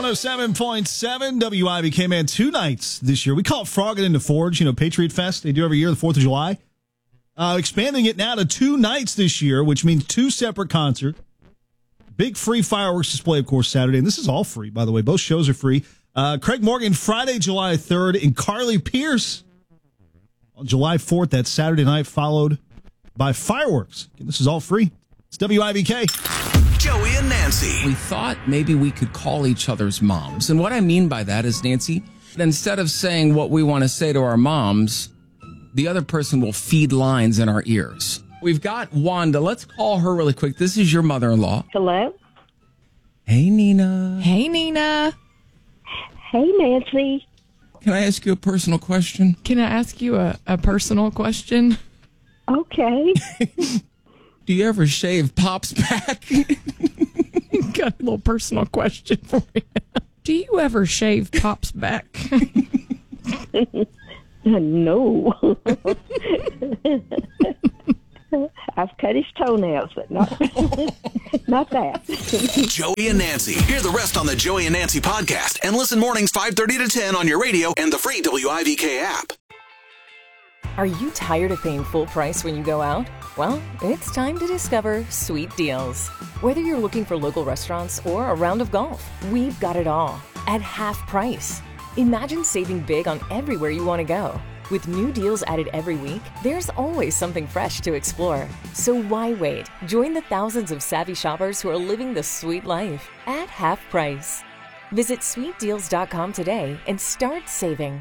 107.7 WIBK, man, 2 nights this year. We call it Frogging into Forge, Patriot Fest. They do every year, the 4th of July. Expanding it now to 2 nights this year, which means 2 separate concerts. Big free fireworks display, of course, Saturday. And this is all free, by the way. Both shows are free. Craig Morgan, Friday, July 3rd, and Carly Pierce on July 4th, that Saturday night, followed by fireworks. Again, this is all free. It's WIBK. Joey and Nancy. We thought maybe we could call each other's moms. And what I mean by that is, Nancy, instead of saying what we want to say to our moms, the other person will feed lines in our ears. We've got Wanda. Let's call her really quick. This is your mother-in-law. Hello? Hey, Nina. Hey, Nina. Hey, Nancy. Can I ask you a personal question? Can I ask you a personal question? Okay. Do you ever shave Pop's back? Got a little personal question for you. Do you ever shave Pop's back? No. I've cut his toenails, but not that. Joey and Nancy. Hear the rest on the Joey and Nancy podcast and listen mornings 5:30 to 10 on your radio and the free WIVK app. Are you tired of paying full price when you go out? Well, it's time to discover Sweet Deals. Whether you're looking for local restaurants or a round of golf, we've got it all at half price. Imagine saving big on everywhere you want to go. With new deals added every week, there's always something fresh to explore. So why wait? Join the thousands of savvy shoppers who are living the sweet life at half price. Visit sweetdeals.com today and start saving.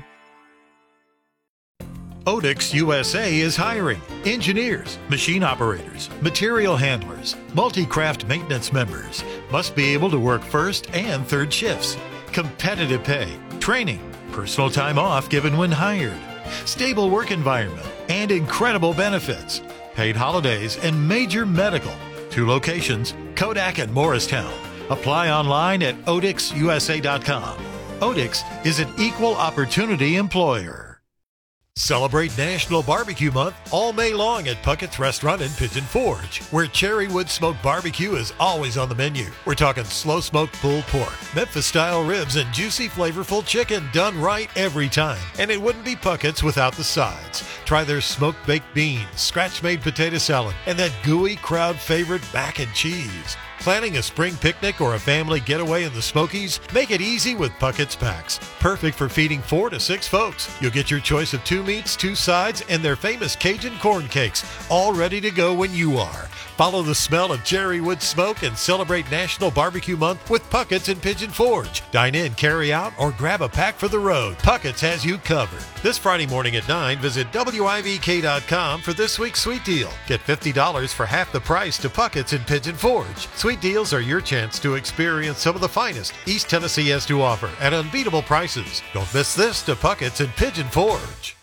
Odex USA is hiring engineers, machine operators, material handlers, multi-craft maintenance members. Must be able to work first and third shifts. Competitive pay, training, personal time off given when hired, stable work environment, and incredible benefits. Paid holidays and major medical. 2 locations, Kodak and Morristown. Apply online at odexusa.com. Odex is an equal opportunity employer. Celebrate National Barbecue Month all May long at Puckett's Restaurant in Pigeon Forge, where Cherrywood Smoked Barbecue is always on the menu. We're talking slow-smoked pulled pork, Memphis-style ribs, and juicy, flavorful chicken done right every time. And it wouldn't be Puckett's without the sides. Try their smoked baked beans, scratch-made potato salad, and that gooey crowd favorite mac and cheese. Planning a spring picnic or a family getaway in the Smokies? Make it easy with Puckett's Packs. Perfect for feeding 4 to 6 folks. You'll get your choice of 2 meats, 2 sides, and their famous Cajun corn cakes, all ready to go when you are. Follow the smell of Cherrywood smoke and celebrate National Barbecue Month with Puckett's in Pigeon Forge. Dine in, carry out, or grab a pack for the road. Puckett's has you covered. This Friday morning at 9, visit WIVK.com for this week's Sweet Deal. Get $50 for half the price to Puckett's in Pigeon Forge. Sweet Deals are your chance to experience some of the finest East Tennessee has to offer at unbeatable prices. Don't miss this to Puckett's in Pigeon Forge.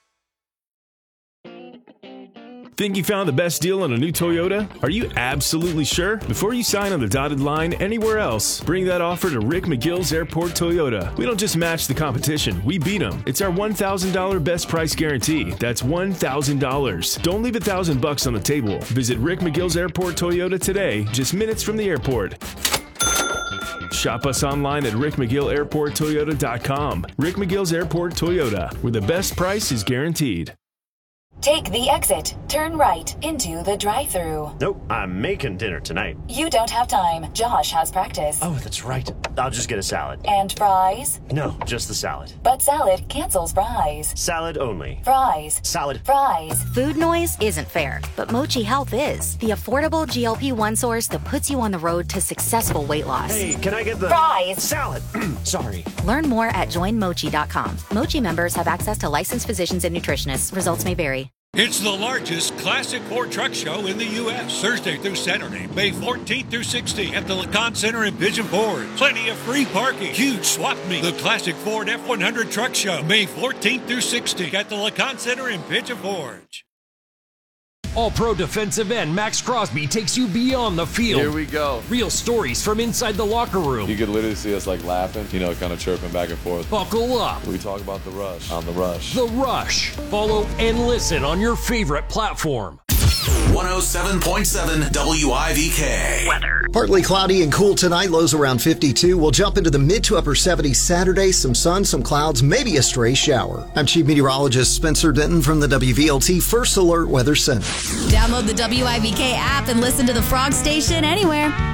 Think you found the best deal on a new Toyota? Are you absolutely sure? Before you sign on the dotted line anywhere else, bring that offer to Rick McGill's Airport Toyota. We don't just match the competition, we beat them. It's our $1,000 best price guarantee. That's $1,000. Don't leave $1,000 on the table. Visit Rick McGill's Airport Toyota today, just minutes from the airport. Shop us online at rickmcgillairporttoyota.com. Rick McGill's Airport Toyota, where the best price is guaranteed. Take the exit. Turn right into the drive-thru. Nope, I'm making dinner tonight. You don't have time. Josh has practice. Oh, that's right. I'll just get a salad. And fries? No, just the salad. But salad cancels fries. Salad only. Fries. Salad. Fries. Food noise isn't fair, but Mochi Health is. The affordable GLP-1 source that puts you on the road to successful weight loss. Hey, can I get the... Fries. Salad. Sorry. Learn more at joinmochi.com. Mochi members have access to licensed physicians and nutritionists. Results may vary. It's the largest classic Ford truck show in the U.S. Thursday through Saturday, May 14th through 16th at the Lacan Center in Pigeon Forge. Plenty of free parking. Huge swap meet. The classic Ford F-100 truck show, May 14th through 16th at the Lacan Center in Pigeon Forge. All-Pro defensive end Max Crosby takes you beyond the field. Here we go. Real stories from inside the locker room. You could literally see us like laughing, kind of chirping back and forth. Buckle up. We talk about The Rush on The Rush. The Rush. Follow and listen on your favorite platform. 107.7 WIVK. Weather. Partly cloudy and cool tonight, lows around 52. We'll jump into the mid to upper 70s Saturday. Some sun, some clouds, maybe a stray shower. I'm Chief Meteorologist Spencer Denton from the WVLT First Alert Weather Center. Download the WIVK app and listen to the Frog Station anywhere.